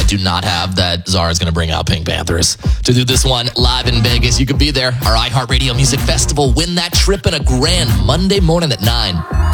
do not have that Zara is going to bring out Pink Panthers to do this one live in Vegas. You could be there. Our iHeartRadio Music Festival. Win that trip and a grand Monday morning at 9.